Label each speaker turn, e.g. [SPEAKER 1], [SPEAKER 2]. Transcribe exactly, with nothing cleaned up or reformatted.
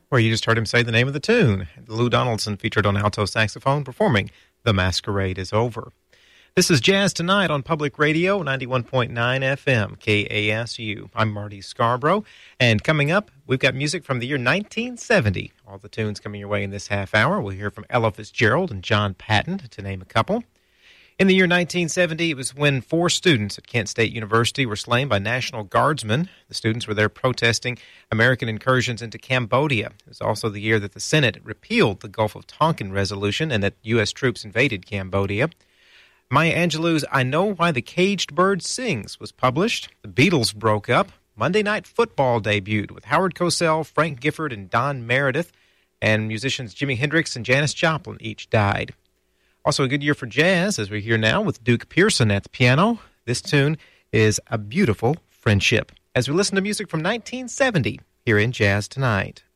[SPEAKER 1] Where you just heard him say the name of the tune. Lou Donaldson featured on alto saxophone performing The Masquerade is Over. This is Jazz Tonight on Public Radio, ninety-one point nine F M, K A S U. I'm Marty Scarborough, and coming up, we've got music from the year nineteen seventy. All the tunes coming your way in this half hour. We'll hear from Ella Fitzgerald and John Patton, to name a couple. In the year nineteen seventy, it was when four students at Kent State University were slain by National Guardsmen. The students were there protesting American incursions into Cambodia. It was also the year that the Senate repealed the Gulf of Tonkin Resolution and that U S troops invaded Cambodia. Maya Angelou's I Know Why the Caged Bird Sings was published. The Beatles broke up. Monday Night Football debuted with Howard Cosell, Frank Gifford, and Don Meredith. And musicians Jimi Hendrix and Janis Joplin each died. Also a good year for jazz, as we hear now with Duke Pearson at the piano. This tune is A Beautiful Friendship, as we listen to music from nineteen seventy here in Jazz Tonight.